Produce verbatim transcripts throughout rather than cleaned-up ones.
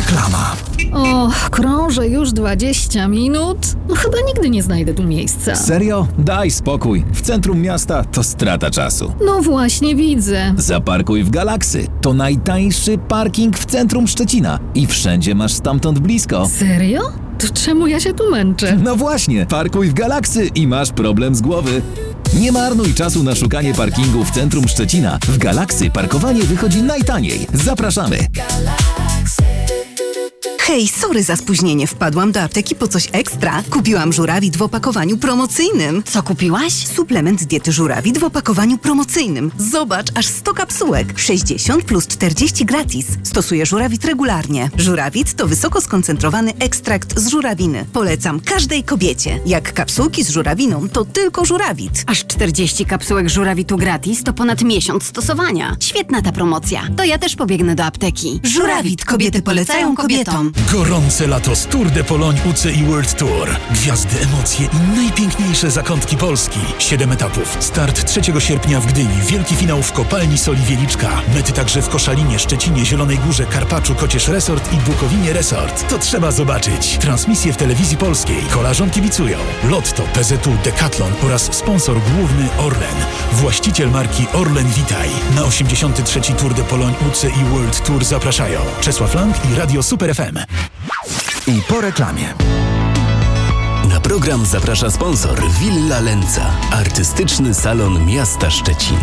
Reklama. O, krążę już dwadzieścia minut? No chyba nigdy nie znajdę tu miejsca. Serio? Daj spokój. W centrum miasta to strata czasu. No właśnie widzę. Zaparkuj w Galaxy. To najtańszy parking w centrum Szczecina. I wszędzie masz stamtąd blisko. Serio? To czemu ja się tu męczę? No właśnie, parkuj w Galaxy i masz problem z głowy. Nie marnuj czasu na szukanie parkingu w centrum Szczecina. W Galaxy parkowanie wychodzi najtaniej. Zapraszamy. Hej, sorry za spóźnienie. Wpadłam do apteki po coś ekstra. Kupiłam żurawit w opakowaniu promocyjnym. Co kupiłaś? Suplement diety żurawit w opakowaniu promocyjnym. Zobacz, aż sto kapsułek. sześćdziesiąt plus czterdzieści gratis. Stosuję żurawit regularnie. Żurawit to wysoko skoncentrowany ekstrakt z żurawiny. Polecam każdej kobiecie. Jak kapsułki z żurawiną, to tylko żurawit. Aż czterdzieści kapsułek żurawitu gratis to ponad miesiąc stosowania. Świetna ta promocja. To ja też pobiegnę do apteki. Żurawit. Kobiety polecają kobietom. Gorące lato z Tour de Pologne U C I World Tour. Gwiazdy, emocje i najpiękniejsze zakątki Polski. Siedem etapów. Start trzeciego sierpnia w Gdyni. Wielki finał w kopalni Soli Wieliczka. Mety także w Koszalinie, Szczecinie, Zielonej Górze, Karpaczu, Kocież Resort i Bukowinie Resort. To trzeba zobaczyć. Transmisje w telewizji polskiej. Kolarzom kibicują Lotto, P Z U, Decathlon oraz sponsor główny Orlen. Właściciel marki Orlen Witaj. Na osiemdziesiąty trzeci Tour de Pologne U C I World Tour zapraszają Czesław Lang i Radio Super F M. I po reklamie. Na program zaprasza sponsor Villa Lenca, artystyczny salon miasta Szczecin.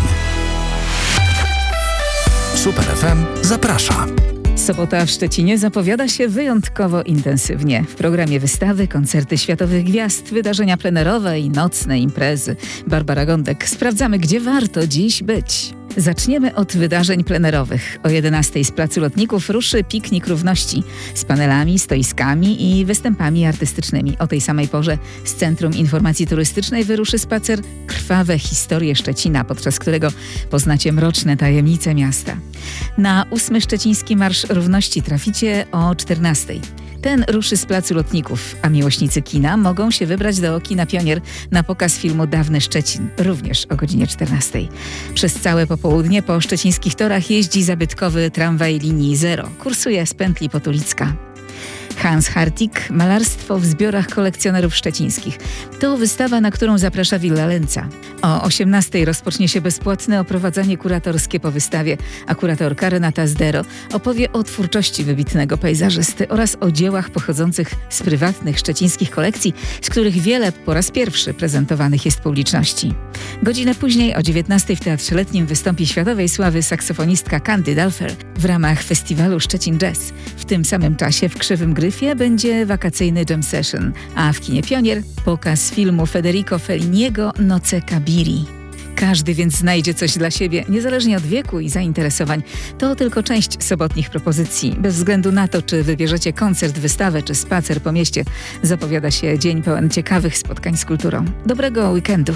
Super F M zaprasza. Sobota w Szczecinie zapowiada się wyjątkowo intensywnie. W programie wystawy, koncerty światowych gwiazd, wydarzenia plenerowe i nocne imprezy. Barbara Gądek. Sprawdzamy, gdzie warto dziś być. Zaczniemy od wydarzeń plenerowych. O jedenastej z Placu Lotników ruszy piknik równości z panelami, stoiskami i występami artystycznymi. O tej samej porze z Centrum Informacji Turystycznej wyruszy spacer Krwawe historie Szczecina, podczas którego poznacie mroczne tajemnice miasta. Na ósmy Szczeciński Marsz Równości traficie o czternastej. Ten ruszy z Placu Lotników, a miłośnicy kina mogą się wybrać do kina Pionier na pokaz filmu Dawny Szczecin, również o godzinie czternastej. Przez całe popołudnie po szczecińskich torach jeździ zabytkowy tramwaj linii zero. Kursuje z pętli Potulicka. Hans Hartig, malarstwo w zbiorach kolekcjonerów szczecińskich. To wystawa, na którą zaprasza Villa Lenca. O osiemnastej rozpocznie się bezpłatne oprowadzanie kuratorskie po wystawie, a kuratorka Renata Zdero opowie o twórczości wybitnego pejzażysty oraz o dziełach pochodzących z prywatnych szczecińskich kolekcji, z których wiele po raz pierwszy prezentowanych jest publiczności. Godzinę później o dziewiętnastej w Teatrze Letnim wystąpi światowej sławy saksofonistka Candy Dulfer w ramach festiwalu Szczecin Jazz. W tym samym czasie w Krzywym Gryfie będzie wakacyjny jam session, a w kinie Pionier pokaz filmu Federico Felliniego Noce Kabiri. Każdy więc znajdzie coś dla siebie, niezależnie od wieku i zainteresowań. To tylko część sobotnich propozycji. Bez względu na to, czy wybierzecie koncert, wystawę czy spacer po mieście, zapowiada się dzień pełen ciekawych spotkań z kulturą. Dobrego weekendu!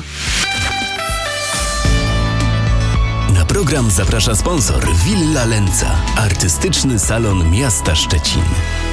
Na program zaprasza sponsor Villa Lenca, artystyczny salon miasta Szczecin.